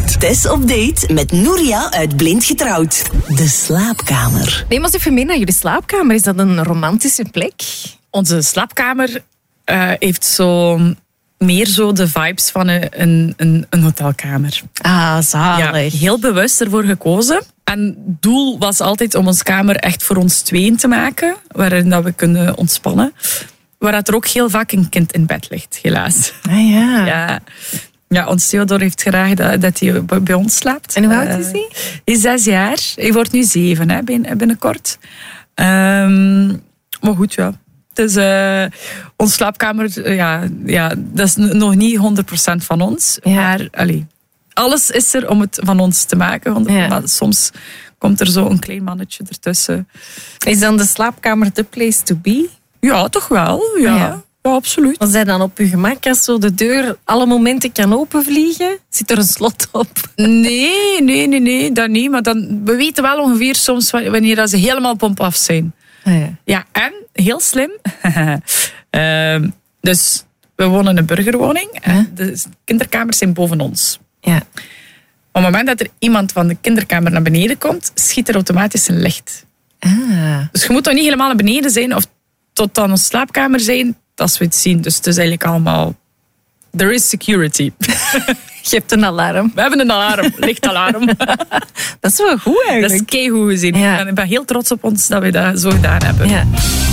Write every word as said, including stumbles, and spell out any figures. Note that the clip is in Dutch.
Getrouwd. Tess op date met Nouria uit Blind Getrouwd. De slaapkamer. Neem ons even mee naar jullie slaapkamer. Is dat een romantische plek? Onze slaapkamer uh, heeft zo meer zo de vibes van een, een, een hotelkamer. Ah, zalig. Ja, heel bewust ervoor gekozen. En het doel was altijd om onze kamer echt voor ons tweeën te maken, waarin dat we kunnen ontspannen. Waar er ook heel vaak een kind in bed ligt, helaas. Ah ja. Ja, ja ons Theodor heeft graag dat, dat hij bij ons slaapt. En hoe oud is hij? Uh, hij is zes jaar. Hij wordt nu zeven, hè, binnenkort. Um, maar goed, ja. Dus uh, onze slaapkamer, uh, ja, ja, dat is n- nog niet honderd procent van ons. Ja. Maar allee, alles is er om het van ons te maken. honderd procent. Ja. Maar soms komt er zo een klein mannetje ertussen. Is dan de slaapkamer the place to be? Ja, toch wel. Ja, Ja. ja absoluut. Was hij dan op je gemak als zo de deur alle momenten kan openvliegen? Zit er een slot op? Nee, nee, nee, nee, dat niet. Maar dan, we weten wel ongeveer soms wanneer dat ze helemaal pomp af zijn. Ah, ja. Ja, en heel slim. uh, dus we wonen in een burgerwoning. En de kinderkamers zijn boven ons. Ja. Op het moment dat er iemand van de kinderkamer naar beneden komt, schiet er automatisch een licht. Ah. Dus je moet nog niet helemaal naar beneden zijn of tot aan onze slaapkamer zijn, als we het zien. Dus het is eigenlijk allemaal... There is security. Je hebt een alarm. We hebben een alarm, lichtalarm. Dat is wel goed Dat eigenlijk. is keigoed gezien. Ja. En ik ben heel trots op ons dat we dat zo gedaan hebben. Ja.